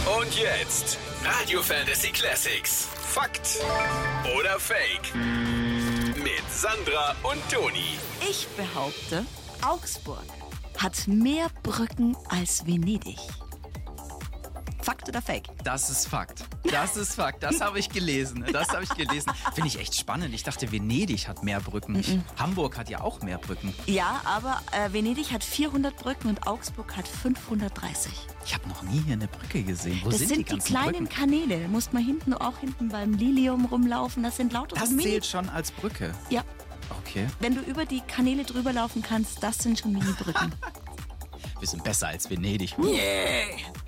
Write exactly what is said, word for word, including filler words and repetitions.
Und jetzt Radio Fantasy Classics. Fakt oder Fake? Mit Sandra und Toni. Ich behaupte, Augsburg hat mehr Brücken als Venedig. Fakt oder Fake? Das ist Fakt. Das ist Fakt. Das habe ich gelesen. Das habe ich gelesen. Finde ich echt spannend. Ich dachte, Venedig hat mehr Brücken. Ich, Hamburg hat ja auch mehr Brücken. Ja, aber äh, Venedig hat vierhundert Brücken und Augsburg hat fünfhundertdreißig. Ich habe noch nie hier eine Brücke gesehen. Wo das sind, sind die die ganzen kleinen Brücken? Kanäle. Da muss man hinten auch hinten beim Lilium rumlaufen. Das sind lauter Das so Mini. zählt schon als Brücke. Ja, Okay. wenn du über die Kanäle drüber laufen kannst, das sind schon Mini-Brücken. Wir sind besser als Venedig. Yeah.